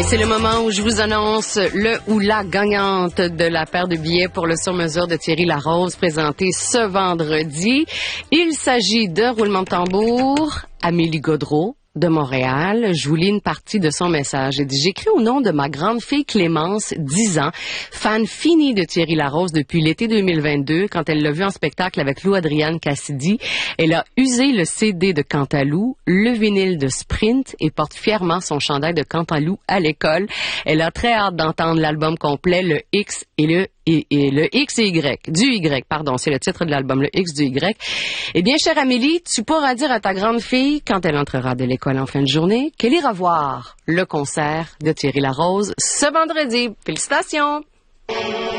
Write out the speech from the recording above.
Et c'est le moment où je vous annonce le ou la gagnante de la paire de billets pour le sur-mesure de Thierry Larose présenté ce vendredi. Il s'agit de roulement de tambour, Amélie Gaudreau de Montréal. Je vous lis une partie de son message. Elle dit: j'écris au nom de ma grande fille Clémence, 10 ans, fan finie de Thierry Larose depuis l'été 2022, quand elle l'a vu en spectacle avec Lou Adrienne Cassidy. Elle a usé le CD de Cantalou, le vinyle de Sprint et porte fièrement son chandail de Cantalou à l'école. Elle a très hâte d'entendre l'album complet, le X et le X et Y, du Y, pardon, c'est le titre de l'album, le X du Y. Eh bien, chère Amélie, tu pourras dire à ta grande fille, quand elle entrera de l'école en fin de journée, qu'elle ira voir le concert de Thierry Larose ce vendredi. Félicitations!